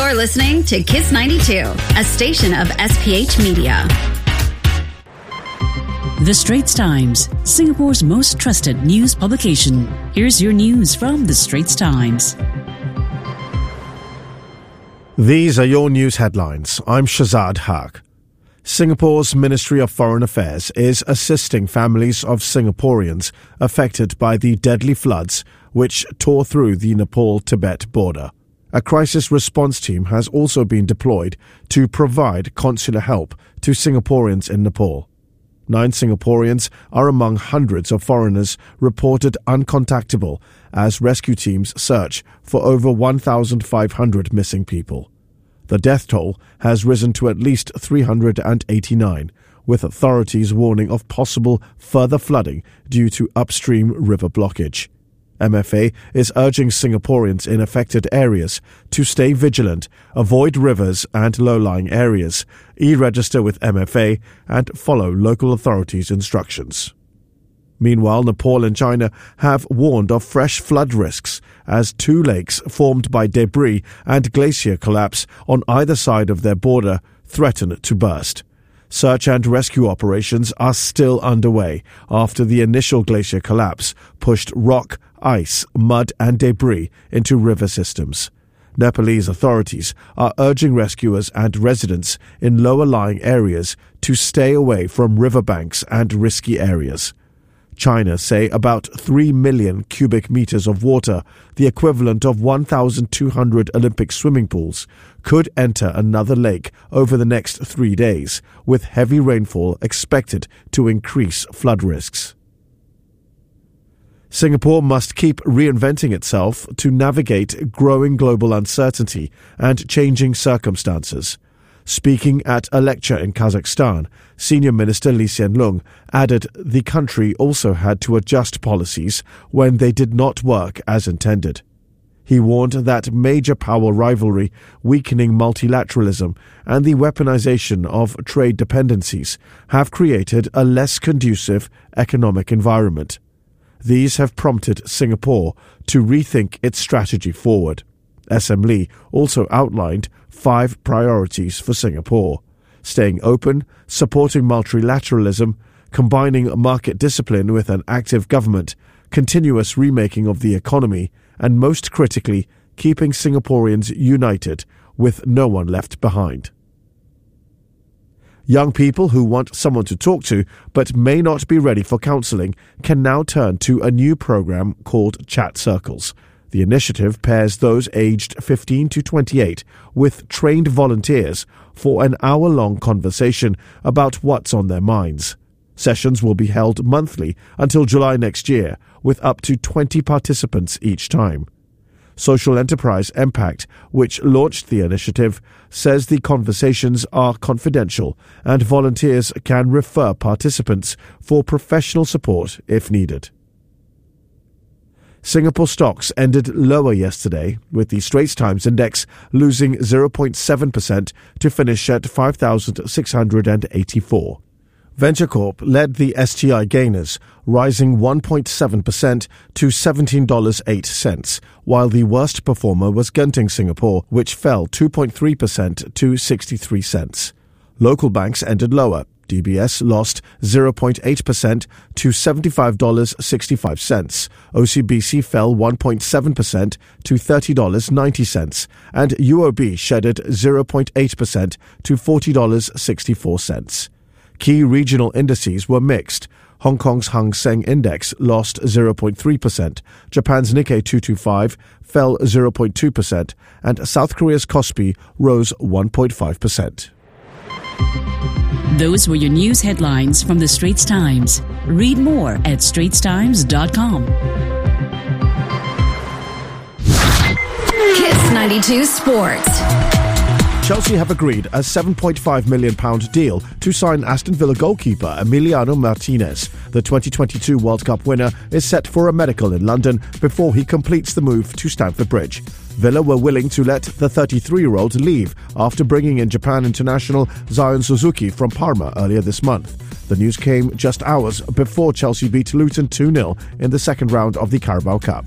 You're listening to Kiss 92, a station of SPH Media. The Straits Times, Singapore's most trusted news publication. Here's your news from The Straits Times. These are your news headlines. I'm Shazad Haq. Singapore's Ministry of Foreign Affairs is assisting families of Singaporeans affected by the deadly floods which tore through the Nepal-Tibet border. A crisis response team has also been deployed to provide consular help to Singaporeans in Nepal. 9 Singaporeans are among hundreds of foreigners reported uncontactable as rescue teams search for over 1,500 missing people. The death toll has risen to at least 389, with authorities warning of possible further flooding due to upstream river blockage. MFA is urging Singaporeans in affected areas to stay vigilant, avoid rivers and low-lying areas, e-register with MFA and follow local authorities' instructions. Meanwhile, Nepal and China have warned of fresh flood risks as 2 lakes formed by debris and glacier collapse on either side of their border threaten to burst. Search and rescue operations are still underway after the initial glacier collapse pushed rock, ice, mud and debris into river systems. Nepalese authorities are urging rescuers and residents in lower-lying areas to stay away from riverbanks and risky areas. China say about 3 million cubic meters of water, the equivalent of 1,200 Olympic swimming pools, could enter another lake over the next 3 days, with heavy rainfall expected to increase flood risks. Singapore must keep reinventing itself to navigate growing global uncertainty and changing circumstances. Speaking at a lecture in Kazakhstan, Senior Minister Lee Hsien Loong added the country also had to adjust policies when they did not work as intended. He warned that major power rivalry, weakening multilateralism, and the weaponization of trade dependencies have created a less conducive economic environment. These have prompted Singapore to rethink its strategy forward. SM Lee also outlined 5 priorities for Singapore: staying open, supporting multilateralism, combining market discipline with an active government, continuous remaking of the economy, and most critically, keeping Singaporeans united with no one left behind. Young people who want someone to talk to but may not be ready for counselling can now turn to a new program called Chat Circles. The initiative pairs those aged 15 to 28 with trained volunteers for an hour-long conversation about what's on their minds. Sessions will be held monthly until July next year, with up to 20 participants each time. Social enterprise Impact, which launched the initiative, says the conversations are confidential and volunteers can refer participants for professional support if needed. Singapore stocks ended lower yesterday, with the Straits Times Index losing 0.7% to finish at 5,684. Venture Corp led the STI gainers, rising 1.7% to $17.08, while the worst performer was Genting Singapore, which fell 2.3% to 63 cents. Local banks ended lower. DBS lost 0.8% to $75.65. OCBC fell 1.7% to $30.90, and UOB shedded 0.8% to $40.64. Key regional indices were mixed. Hong Kong's Hang Seng Index lost 0.3%, Japan's Nikkei 225 fell 0.2%, and South Korea's Kospi rose 1.5%. Those were your news headlines from The Straits Times. Read more at straitstimes.com. Kiss 92 Sports. Chelsea have agreed a £7.5 million deal to sign Aston Villa goalkeeper Emiliano Martinez. The 2022 World Cup winner is set for a medical in London before he completes the move to Stamford Bridge. Villa were willing to let the 33-year-old leave after bringing in Japan international Zion Suzuki from Parma earlier this month. The news came just hours before Chelsea beat Luton 2-0 in the second round of the Carabao Cup.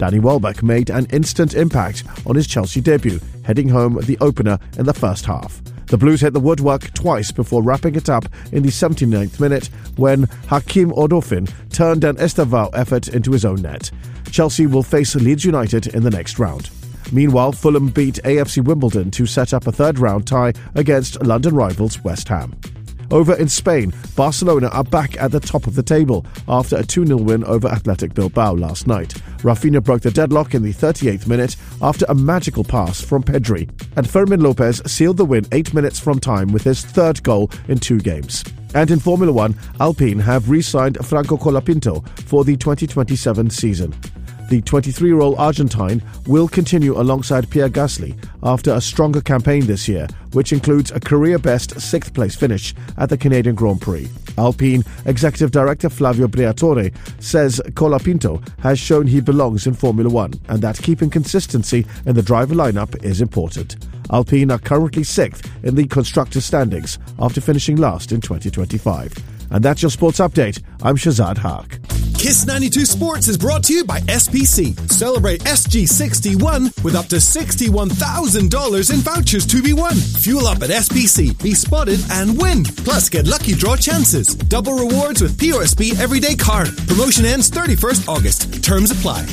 Danny Welbeck made an instant impact on his Chelsea debut, heading home the opener in the first half. The Blues hit the woodwork twice before wrapping it up in the 79th minute when Hakim Odofin turned an Estevao effort into his own net. Chelsea will face Leeds United in the next round. Meanwhile, Fulham beat AFC Wimbledon to set up a third-round tie against London rivals West Ham. Over in Spain, Barcelona are back at the top of the table after a 2-0 win over Athletic Bilbao last night. Rafinha broke the deadlock in the 38th minute after a magical pass from Pedri, and Fermin Lopez sealed the win 8 minutes from time with his third goal in 2 games. And in Formula 1, Alpine have re-signed Franco Colapinto for the 2027 season. The 23-year-old Argentine will continue alongside Pierre Gasly after a stronger campaign this year, which includes a career-best 6th-place finish at the Canadian Grand Prix. Alpine Executive Director Flavio Briatore says Colapinto has shown he belongs in Formula 1 and that keeping consistency in the driver lineup is important. Alpine are currently 6th in the constructors' standings after finishing last in 2025. And that's your sports update. I'm Shazad Haq. Kiss 92 Sports is brought to you by SPC. Celebrate SG61 with up to $61,000 in vouchers to be won. Fuel up at SPC, be spotted and win. Plus, get lucky draw chances. Double rewards with POSB Everyday Card. Promotion ends 31st August. Terms apply.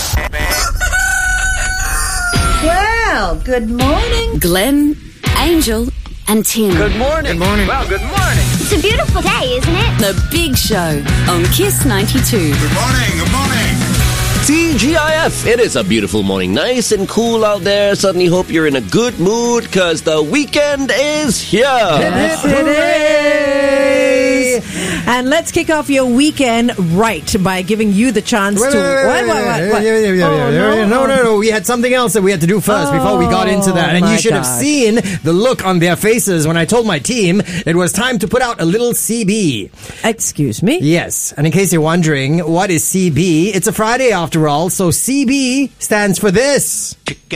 Well, good morning. Glenn, Angel, and Tim. Good morning. Good morning. Well, good morning. It's a beautiful day, isn't it? The Big Show on Kiss 92. Good morning. Good morning. TGIF, it is a beautiful morning. Nice and cool out there. Suddenly hope you're in a good mood because the weekend is here. Yes, it is. And let's kick off your weekend right by giving you the chance to... No. We had something else that we had to do first before we got into that. And you should have seen the look on their faces when I told my team it was time to put out a little CB. Excuse me? Yes. And in case you're wondering, what is CB? It's a Friday after all, so CB stands for this.